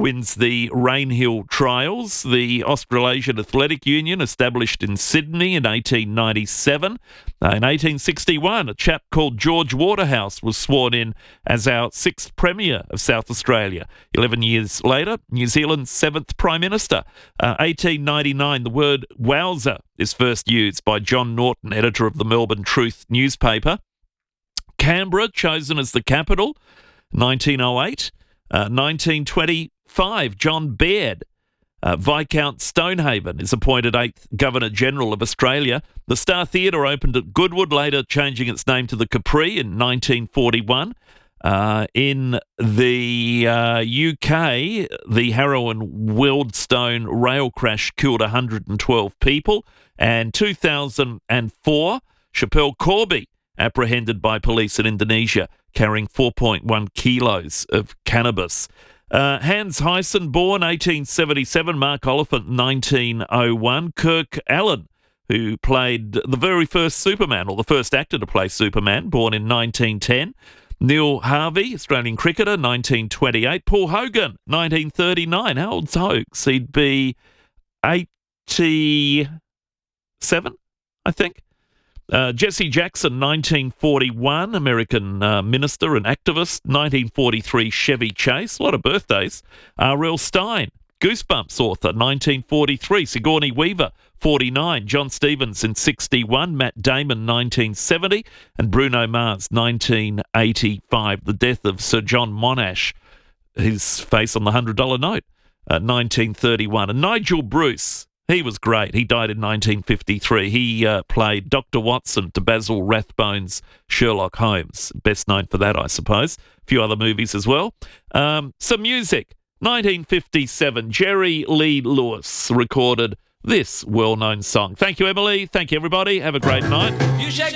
wins the Rainhill Trials. The Australasian Athletic Union, established in Sydney in 1897. In 1861, a chap called George Waterhouse was sworn in as our 6th Premier of South Australia. 11 years later, New Zealand's 7th Prime Minister. 1899, the word wowser is first used by John Norton, editor of the Melbourne Truth newspaper. Canberra, chosen as the capital, 1908. 1925, John Baird, Viscount Stonehaven, is appointed 8th Governor-General of Australia. The Star Theatre opened at Goodwood, later changing its name to the Capri in 1941. In the UK, the Harrow-Wealdstone rail crash killed 112 people. And 2004, Schapelle Corby, apprehended by police in Indonesia, carrying 4.1 kilos of cannabis. Hans Hyson, born 1877, Mark Oliphant, 1901. Kirk Allen, who played the very first Superman, or the first actor to play Superman, born in 1910. Neil Harvey, Australian cricketer, 1928. Paul Hogan, 1939. How old's Hogs? He'd be 87, I think. Jesse Jackson, 1941, American minister and activist. 1943, Chevy Chase. A lot of birthdays. R.L. Stein, Goosebumps author, 1943. Sigourney Weaver, 49. John Stevens in 61. Matt Damon, 1970. And Bruno Mars, 1985. The death of Sir John Monash, his face on the $100 note, 1931. And Nigel Bruce, he was great. He died in 1953. He played Dr. Watson to Basil Rathbone's Sherlock Holmes. Best known for that, I suppose. A few other movies as well. Some music. 1957, Jerry Lee Lewis recorded this well-known song. Thank you, Emily. Thank you, everybody. Have a great night.